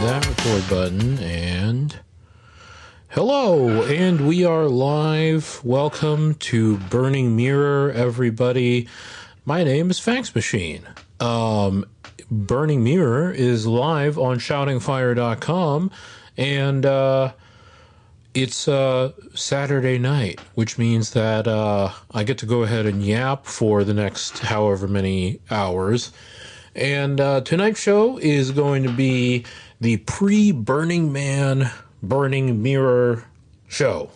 that record button, and hello, and we are live. Welcome to Burning Mirror, everybody. My name is Fax Machine. Burning Mirror is live on shoutingfire.com, and it's Saturday night, which means that I get to go ahead and yap for the next however many hours. And tonight's show is going to be the pre-Burning Man Burning Mirror show.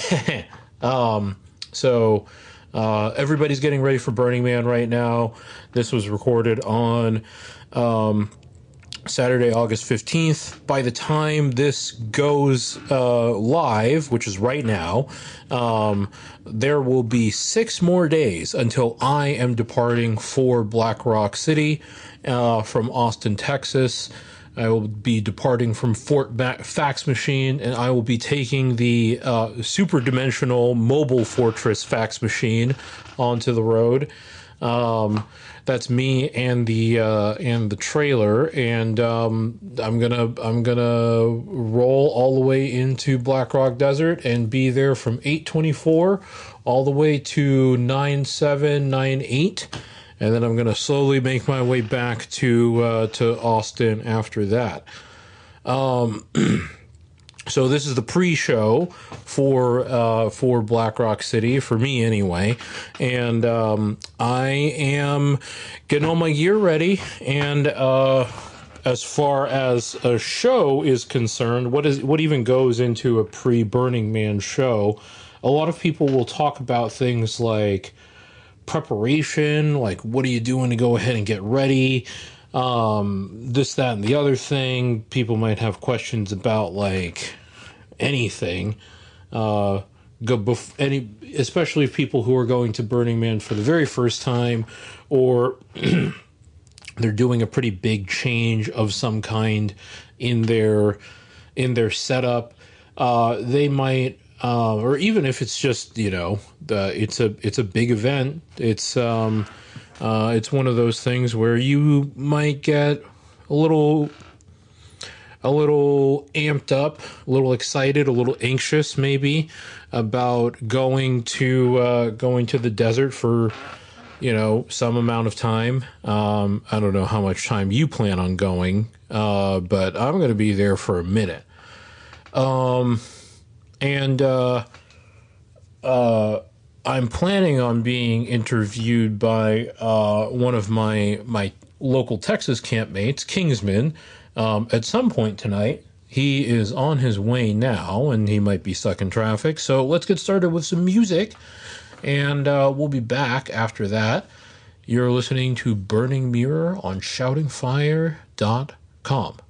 So everybody's getting ready for Burning Man right now. This was recorded on Saturday, August 15th. By the time this goes live, which is right now, there will be 6 more days until I am departing for Black Rock City from Austin, Texas. I will be departing from Fort Fax Machine, and I will be taking the super dimensional mobile fortress Fax Machine onto the road. That's me and the trailer, and I'm gonna roll all the way into Black Rock Desert and be there from 8:24 all the way to 9/7/98. And then I'm going to slowly make my way back to Austin after that. So this is the pre-show for Black Rock City, for me anyway. And I am getting all my gear ready. And as far as a show is concerned, what even goes into a pre-Burning Man show? A lot of people will talk about things like preparation, like what are you doing to go ahead and get ready, this, that, and the other thing. People might have questions about like anything, especially people who are going to Burning Man for the very first time, or they're doing a pretty big change of some kind in their setup. They might, or even if it's just, it's a big event. It's one of those things where you might get a little amped up, a little excited, a little anxious maybe about going to the desert for, some amount of time. I don't know how much time you plan on going, but I'm going to be there for a minute. And I'm planning on being interviewed by one of my local Texas campmates, Kingsman, at some point tonight. He is on his way now, and he might be stuck in traffic. So let's get started with some music, and we'll be back after that. You're listening to Burning Mirror on shoutingfire.com.